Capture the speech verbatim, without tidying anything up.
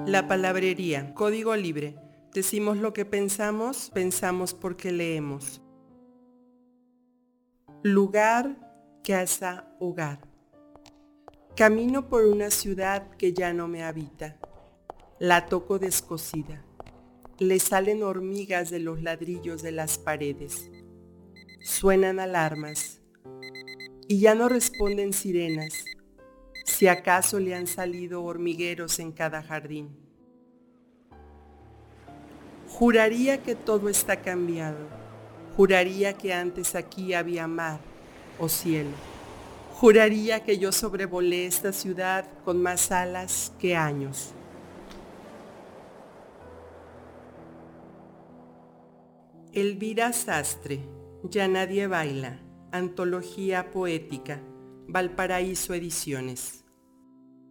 La palabrería, código libre. Decimos lo que pensamos, pensamos porque leemos. Lugar, casa, hogar. Camino por una ciudad que ya no me habita. La toco descosida. Le salen hormigas de los ladrillos de las paredes. Suenan alarmas. Y ya no responden sirenas, si acaso le han salido hormigueros en cada jardín. Juraría que todo está cambiado. Juraría que antes aquí había mar o cielo. Juraría que yo sobrevolé esta ciudad con más alas que años. Elvira Sastre, Ya nadie baila. Antología poética. Valparaíso Ediciones.